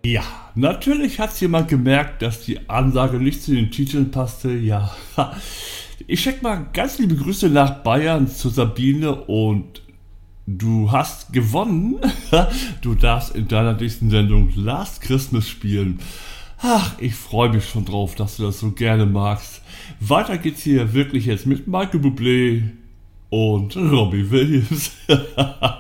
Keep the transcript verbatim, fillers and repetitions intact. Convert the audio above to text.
Ja, natürlich hat jemand gemerkt, dass die Ansage nicht zu den Titeln passte. Ja, ich check mal ganz liebe Grüße nach Bayern zu Sabine und du hast gewonnen. Du darfst in deiner nächsten Sendung Last Christmas spielen. Ach, ich freue mich schon drauf, dass du das so gerne magst. Weiter geht's hier wirklich jetzt mit Michael Bublé und Robbie Williams.